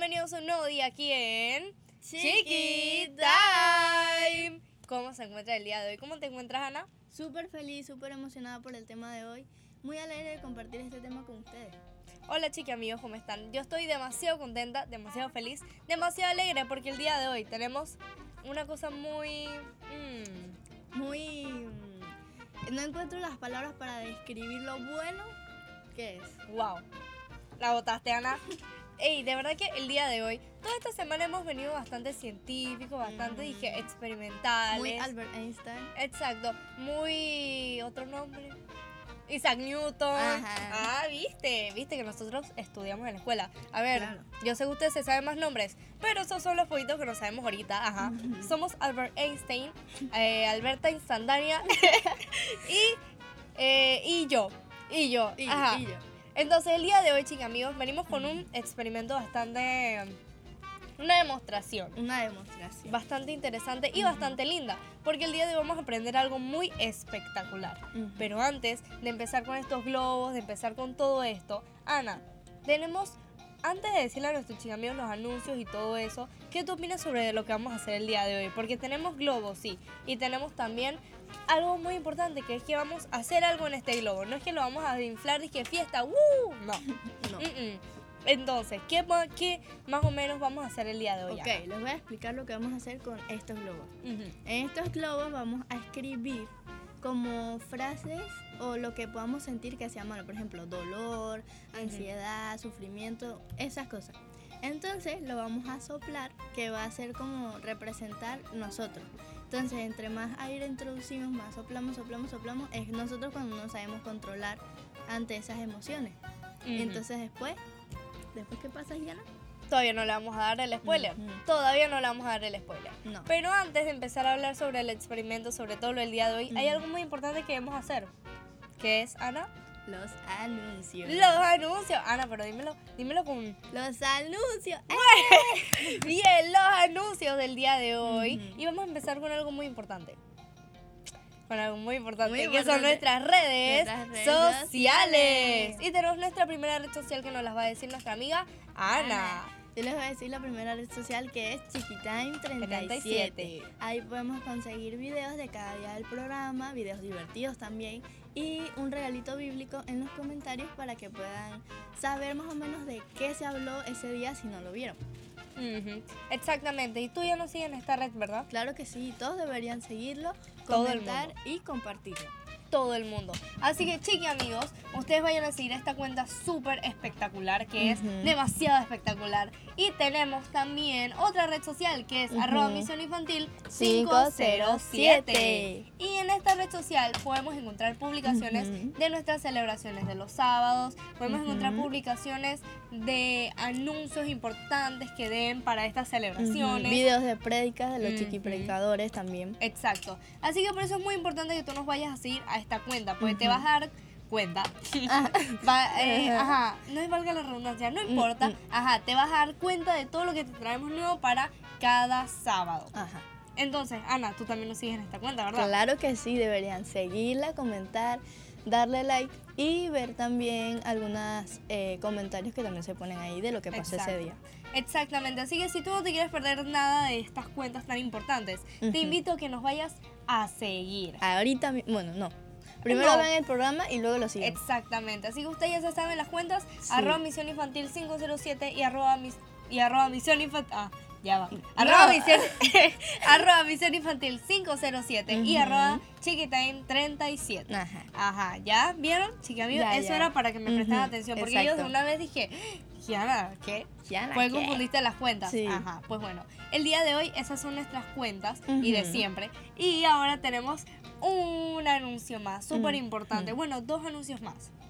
bienvenidos a un nuevo día aquí en Chiqui Time. ¿Cómo se encuentra el día de hoy? ¿Cómo te encuentras, Ana? Súper feliz, súper emocionada por el tema de hoy. Muy alegre de compartir este tema con ustedes. Hola chiqui amigos, ¿cómo están? Yo estoy demasiado contenta, demasiado feliz, demasiado alegre porque el día de hoy tenemos una cosa muy... No encuentro las palabras para describir lo bueno que es. ¡Wow! La botaste, Ana. Ey, de verdad que el día de hoy, toda esta semana hemos venido bastante científicos, bastante, dije, experimentales. Muy Albert Einstein. Exacto, muy... ¿otro nombre? Isaac Newton. Ajá. Viste que nosotros estudiamos en la escuela. A ver, Claro. yo sé que ustedes se saben más nombres, pero esos son los poquitos que no sabemos ahorita. Ajá. Somos Albert Einstein, Alberta Instantánea y yo. Ajá. Y yo. Entonces el día de hoy, chicos amigos, venimos con un experimento bastante... una demostración. Una demostración. Bastante interesante y bastante linda, porque el día de hoy vamos a aprender algo muy espectacular. Pero antes de empezar con estos globos, de empezar con todo esto, Ana, antes de decirle a nuestros chicos amigos los anuncios y todo eso, ¿qué tú opinas sobre lo que vamos a hacer el día de hoy? Porque tenemos globos, sí, y tenemos también algo muy importante, que es que vamos a hacer algo en este globo. No es que lo vamos a inflar, dije fiesta, no. No. Entonces, ¿qué más o menos vamos a hacer el día de hoy? Ok, les voy a explicar lo que vamos a hacer con estos globos. En estos globos vamos a escribir como frases o lo que podamos sentir que sea malo. Por ejemplo, dolor, ansiedad, sufrimiento, esas cosas. Entonces lo vamos a soplar, que va a ser como representar nosotros. Entonces, entre más aire introducimos, más soplamos, es nosotros cuando no sabemos controlar ante esas emociones. Entonces después ¿qué pasa, Diana? Todavía no le vamos a dar el spoiler. Todavía no le vamos a dar el spoiler. No. Pero antes de empezar a hablar sobre el experimento, sobre todo lo del día de hoy, hay algo muy importante que debemos hacer. ¿Qué es, Ana? Los anuncios. Los anuncios. Ana, pero dímelo con... Los anuncios. Bien, los anuncios del día de hoy. Y vamos a empezar con algo muy importante. Con algo muy importante, que son nuestras redes sociales. Y tenemos nuestra primera red social que nos las va a decir nuestra amiga Ana. Yo les voy a decir la primera red social, que es Chiquitime37. Ahí podemos conseguir videos de cada día del programa, videos divertidos también, y un regalito bíblico en los comentarios para que puedan saber más o menos de qué se habló ese día si no lo vieron. Exactamente, y tú ya nos sigues en esta red, ¿verdad? Claro que sí, todos deberían seguirlo, Todo el comentar mundo. y compartirlo. Todo el mundo. Así que, chiqui amigos, ustedes vayan a seguir esta cuenta súper espectacular, que es demasiado espectacular. Y tenemos también otra red social, que es @misioninfantil 507. Y en esta red social podemos encontrar publicaciones de nuestras celebraciones de los sábados, podemos encontrar publicaciones de anuncios importantes que den para estas celebraciones. Videos de prédicas de los chiquipredicadores también. Exacto. Así que por eso es muy importante que tú nos vayas a seguir a esta cuenta, porque te vas a dar cuenta. No es valga la redundancia, no importa. Te vas a dar cuenta de todo lo que te traemos nuevo para cada sábado. Entonces, Ana, tú también nos sigues en esta cuenta, ¿verdad? Claro que sí, deberían seguirla, comentar, darle like y ver también algunos comentarios que también se ponen ahí de lo que pasó ese día. Exactamente, así que si tú no te quieres perder nada de estas cuentas tan importantes, te invito a que nos vayas a seguir. Ahorita, bueno, no. Primero ven el programa y luego lo siguen. Exactamente, así que ustedes ya se saben las cuentas, @misioninfantil 507 y @misioninfantil... ya va. @misioninfantil 507 y @chiquitime37. ¿Ya vieron? Chiquis amigos, eso era para que me prestaran atención, porque yo de una vez dije, Giana, ¿qué? Pues confundiste las cuentas. Sí. Pues bueno, el día de hoy esas son nuestras cuentas y de siempre. Y ahora tenemos un anuncio más, súper importante. Bueno, 2 anuncios más.